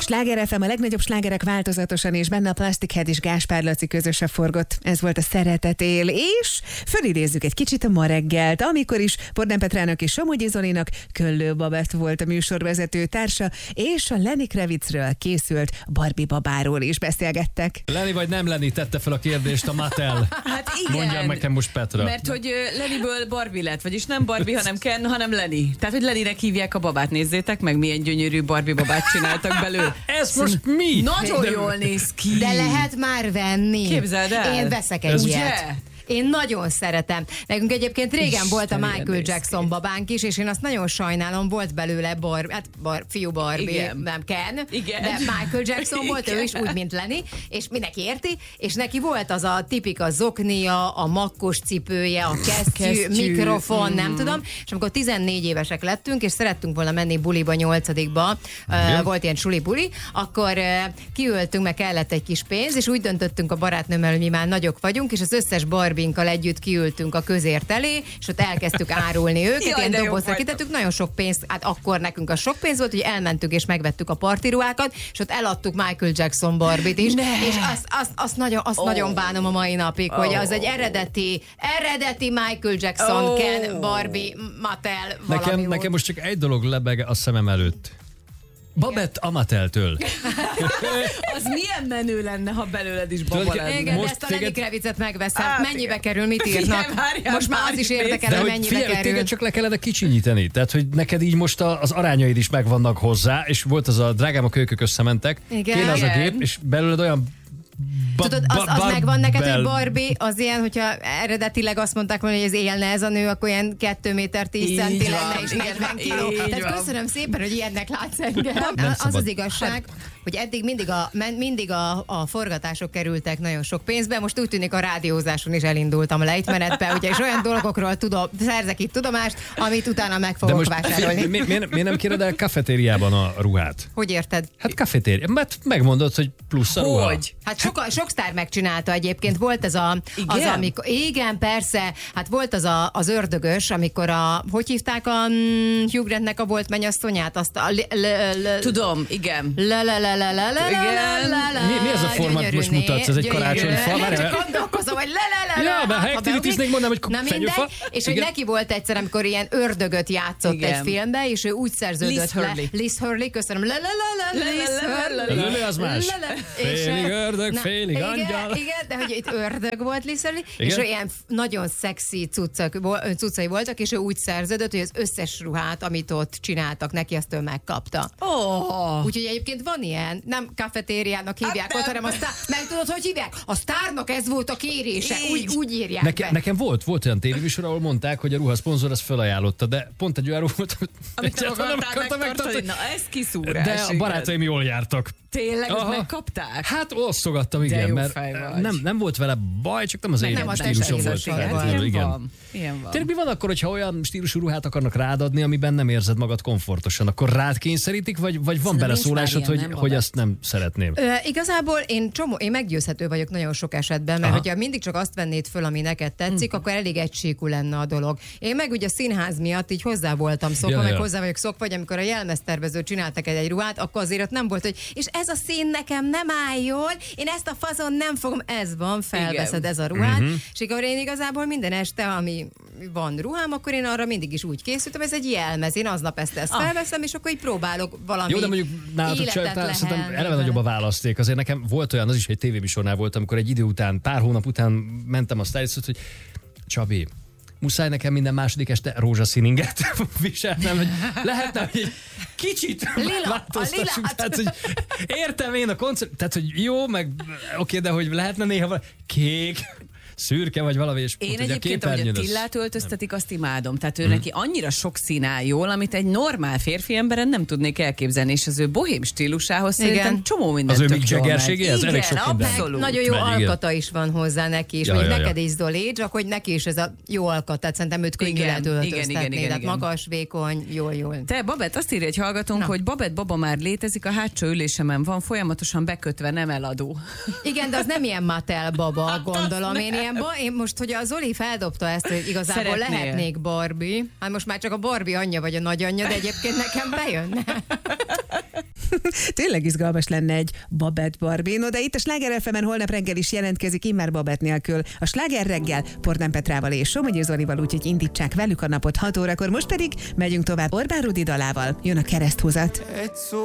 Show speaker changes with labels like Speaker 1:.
Speaker 1: Sláger FM, a legnagyobb slágerek változatosan, és benne a Plastic Head és Gáspár Laci közösen forgott. Ez volt a Szeretet él, és fölidézzük egy kicsit a ma reggelt, amikor is Bordán Petrának és Somogyi Zolinak Köllő Babett volt a műsorvezető társa, és a Lenny Kravitzről készült Barbie babáról is beszélgettek.
Speaker 2: Lenny vagy nem Lenny, tette fel a kérdést a Mattel.
Speaker 3: Hát igen.
Speaker 2: Mondjam nekem most Petra.
Speaker 3: Mert hogy Lennyből Barbie lett, vagyis nem Barbie, hanem Ken, hanem Lenny. Tehát, hogy Lennynek hívják a babát, nézzétek meg, milyen gyönyörű Barbie babát csináltak belőle.
Speaker 2: Ez most mi?
Speaker 3: Nagyon jól néz ki.
Speaker 4: De lehet már venni.
Speaker 3: Képzeld el.
Speaker 4: Én veszek egy ilyet.
Speaker 3: Ugye?
Speaker 4: Én nagyon szeretem. Nekünk egyébként régen volt a
Speaker 3: Isten,
Speaker 4: Michael
Speaker 3: ilyen
Speaker 4: Jackson babánk is, és én azt nagyon sajnálom, volt belőle fiú Barbie,
Speaker 3: Igen.
Speaker 4: nem Ken,
Speaker 3: Igen.
Speaker 4: de Michael Jackson volt, ő is úgy, mint Lenny, és mindenki érti, és neki volt az a tipika zoknia, a makkos cipője, a kesztyű, mikrofon, nem tudom, és amikor 14 évesek lettünk, és szerettünk volna menni buliba 8-ba, volt ilyen suli buli, akkor kiöltünk, meg kellett egy kis pénz, és úgy döntöttünk a barátnőmmel, hogy mi már nagyok vagyunk, és az összes Barbinkkal együtt kiültünk a közért elé, és ott elkezdtük árulni őket,
Speaker 3: Jaj,
Speaker 4: ilyen
Speaker 3: de jó
Speaker 4: dobozra
Speaker 3: vagytok.
Speaker 4: kitettük, nagyon sok pénzt, hát akkor nekünk a sok pénz volt, hogy elmentünk és megvettük a partiruhákat, és ott eladtuk Michael Jackson Barbit is, és azt nagyon bánom a mai napig, hogy az egy eredeti Michael Jackson, Ken, Barbie, Mattel, valami
Speaker 2: Nekem most csak egy dolog lebeg a szemem előtt. Babett a Matteltől.
Speaker 3: Az milyen menő lenne, ha belőled is baba lenne.
Speaker 4: Igen,
Speaker 2: Most
Speaker 4: ezt a Lenny
Speaker 2: téged-
Speaker 4: Kravitzet megveszem.
Speaker 3: Hát,
Speaker 4: Mennyibe
Speaker 3: igen.
Speaker 4: kerül, mit
Speaker 3: Figyelj,
Speaker 4: írnak?
Speaker 3: várjál,
Speaker 4: Most már az is
Speaker 3: várj,
Speaker 4: érdekel,
Speaker 2: De
Speaker 4: hogy
Speaker 2: hogy
Speaker 4: mennyibe
Speaker 2: figyelj,
Speaker 4: kerül.
Speaker 2: téged csak le kellene kicsinyíteni. Tehát, hogy neked így most az arányaid is megvannak hozzá, és volt az a drágám, a kölykök összementek.
Speaker 4: Igen.
Speaker 2: Kéne az a
Speaker 3: Igen.
Speaker 2: gép, és belőled olyan
Speaker 4: Tudod, az megvan neked, hogy
Speaker 2: Barbell.
Speaker 4: Barbie az ilyen, hogyha eredetileg azt mondták volna, hogy ez élne ez a nő, akkor ilyen 2 méter 10
Speaker 3: Így
Speaker 4: centi
Speaker 3: van,
Speaker 4: lenne, és
Speaker 3: így
Speaker 4: 40
Speaker 3: van,
Speaker 4: kiló.
Speaker 3: így
Speaker 4: Tehát
Speaker 3: van.
Speaker 4: köszönöm szépen, hogy ilyennek látsz engem.
Speaker 2: Nem
Speaker 4: Az
Speaker 2: szabad.
Speaker 4: az igazság, hogy eddig mindig a forgatások kerültek nagyon sok pénzbe, most úgy tűnik a rádiózáson is elindultam a lejtmenetbe, ugye, és olyan dolgokról szerzek itt tudomást, amit utána meg
Speaker 2: De
Speaker 4: fogok
Speaker 2: most
Speaker 4: vásárolni.
Speaker 2: miért nem kéred el kafetériában a ruhát?
Speaker 4: Hogy érted?
Speaker 2: Hát kafetéria, mert megmondod, hogy plusz a ruha.
Speaker 3: Hogy?
Speaker 4: Hát sok sztár megcsinálta egyébként. Volt ez
Speaker 3: Igen?
Speaker 4: amikor, igen, persze. Hát volt az ördögös, amikor hogy hívták a Hugh Grantnek a volt mennyasszonyát? Azt a
Speaker 3: Tudom, igen.
Speaker 2: Mi ez a forma, most mutatsz? Ez egy karácsonyfa?
Speaker 4: Nem csak gondolkozom, hogy
Speaker 2: Ja, mert ha activity-znék, mondanám, hogy
Speaker 4: na
Speaker 2: fenyőfa.
Speaker 4: mindegy, és hogy
Speaker 2: Igen.
Speaker 4: neki volt egyszer, amikor ilyen ördögöt játszott
Speaker 3: Igen.
Speaker 4: egy filmbe, és ő úgy szerződött
Speaker 3: Liz Hurley.
Speaker 4: Liz Hurley, köszönöm. Liz Hurley.
Speaker 2: A lőlő az más. Félig ördög, félig
Speaker 4: igen,
Speaker 2: angyal.
Speaker 4: Igen, de hogy itt ördög volt Liz Hurley, és
Speaker 2: Igen?
Speaker 4: olyan nagyon szexi cuccai voltak, és ő úgy szerződött, hogy az összes ruhát, amit ott csináltak neki, azt ő megkapta. Úgyhogy egyébként van ilyen, nem kafetériának hívják ott, hanem meg tudod, hogy hívják? A sztárnak ez volt a kérése, úgy írják be.
Speaker 2: Nekem volt olyan tévéműsor, ahol mondták, hogy a ruhaszponzor az felajánlotta, de pont egy olyan ruha volt,
Speaker 3: Amit nem akartál megtartani. Na, ez kiszúrás.
Speaker 2: de a barátaim jól jártak.
Speaker 3: Tényleg,
Speaker 2: Aha.
Speaker 3: azt megkapták?
Speaker 2: Hát osztogattam,
Speaker 3: De
Speaker 2: igen,
Speaker 3: jó
Speaker 2: mert
Speaker 3: fej vagy.
Speaker 2: nem volt vele baj, csak nem az én
Speaker 4: nem a
Speaker 2: stílusom volt.
Speaker 4: testílusom volt.
Speaker 2: feltétlenül,
Speaker 3: Ilyen
Speaker 2: igen.
Speaker 3: van. Ilyen van.
Speaker 2: Tényleg mi van akkor, hogyha olyan stílusú ruhát akarnak rádadni, amiben nem érzed magad komfortosan, akkor rád kényszerítik, vagy van beleszólásod,
Speaker 3: nincs már ilyen,
Speaker 2: hogy
Speaker 3: nem,
Speaker 2: azt nem szeretném?
Speaker 4: Igazából én meggyőzhető vagyok nagyon sok esetben, mert
Speaker 2: Aha.
Speaker 4: hogyha mindig csak azt vennéd föl, ami neked tetszik, akkor elég egysíkú lenne a dolog. Én meg ugye a színház miatt így hozzá voltam szokva,
Speaker 2: Ja,
Speaker 4: meg
Speaker 2: ja.
Speaker 4: hozzá vagyok szokva, hogy amikor a jelmeztervező csináltak egy ruhát, akkor azért ott nem volt, hogy és ez a szín nekem nem áll jól, én ezt a fazon nem fogom, ez van, felveszed
Speaker 3: Igen.
Speaker 4: ez a ruhát, és akkor én igazából minden este, ami van ruhám, akkor én arra mindig is úgy készültem, ez egy jelmez, én aznap ezt felveszem, és akkor így próbálok valami
Speaker 2: Jó, de mondjuk nálatok
Speaker 4: életet
Speaker 2: szerintem
Speaker 4: lehelni
Speaker 2: eleve nagyobb a választék. Azért nekem volt olyan, az is egy tévéműsornál volt, amikor egy idő után, pár hónap után mentem a stylistot, hogy Csabi, muszáj nekem minden második este rózsaszíninget viselnem, hogy lehetne, hogy egy kicsit változtassuk.
Speaker 4: lilát.
Speaker 2: Tehát, hogy értem én a koncert, tehát, hogy jó, meg oké, de hogy lehetne néha kék, szürke vagy valami, és
Speaker 3: Én
Speaker 2: ott ugye
Speaker 3: egyébként, ahogy a
Speaker 2: képernyőn az-
Speaker 3: Tillát öltöztetik, azt imádom. Tehát ő neki annyira sok szín áll jól, amit egy normál férfi emberen nem tudnék elképzelni, és az ő bohém stílusához szerintem csomó minden
Speaker 2: Az ő
Speaker 3: tök
Speaker 2: Mick
Speaker 3: jól megy.
Speaker 2: Jaggerségéhez elég sok minden.
Speaker 3: abszolút.
Speaker 4: Nagyon jó
Speaker 2: Megy, igen.
Speaker 4: alkata is van hozzá neki is.
Speaker 2: Ja,
Speaker 4: Mondjuk
Speaker 2: ja, ja.
Speaker 4: neked is, Zoli, csak hogy neki is ez a jó alkat, tehát szerintem őt könnyű
Speaker 3: Igen,
Speaker 4: lehet
Speaker 3: igen,
Speaker 4: öltöztetni.
Speaker 3: igen,
Speaker 4: Tehát
Speaker 3: igen.
Speaker 4: magas, vékony, jól.
Speaker 3: Te, Babett, azt írja egy hallgatónk,
Speaker 4: Na.
Speaker 3: hogy Babett baba már létezik, a hátsó ülésemen van, folyamatosan bekötve, nem eladó.
Speaker 4: Igen, de az nem ilyen Mattel baba, gondolom. Én most, hogy a Zoli feldobta ezt, hogy igazából
Speaker 3: Szeretnél.
Speaker 4: lehetnék Barbie. Hát most már csak a Barbie anyja vagy a nagyanyja, de egyébként nekem bejönne.
Speaker 1: Tényleg izgalmas lenne egy Babett Barbie. No, de itt a Sláger FM-en holnap reggel is jelentkezik, immár Babett nélkül. A Sláger reggel Pordán Petrával és Somogyi Zolival, úgyhogy indítsák velük a napot 6 órakor. Most pedig megyünk tovább Orbán Rudi dalával. Jön a kereszthúzat.